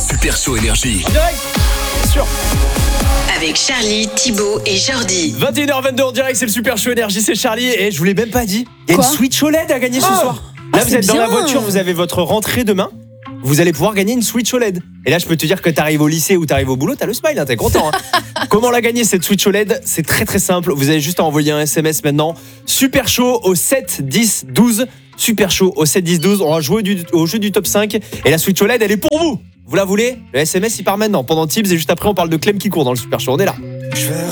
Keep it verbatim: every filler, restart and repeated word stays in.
Super Show Énergie. En direct, bien sûr. Avec Charlie, Thibaut et Jordi. vingt et une heures vingt-deux en direct, c'est le Super Show Énergie, c'est Charlie. Et je vous l'ai même pas dit, il y a Quoi une Switch O L E D à gagner ce Oh. soir. Là, Ah, vous c'est êtes dans la bien. voiture, vous avez votre rentrée demain. Vous allez pouvoir gagner une Switch O L E D. Et là, je peux te dire que t'arrives au lycée ou t'arrives au boulot, t'as le smile, hein, t'es content. Hein. Comment la gagner cette Switch O L E D? C'est très très simple. Vous avez juste à envoyer un S M S maintenant. Super Show au sept dix douze. Super Show au sept dix douze. On va jouer du, au jeu du top cinq. Et la Switch O L E D, elle est pour vous. Vous la voulez? Le S M S, il part maintenant. Pendant Tips et juste après, on parle de Clem qui court dans le Super Show. On est là.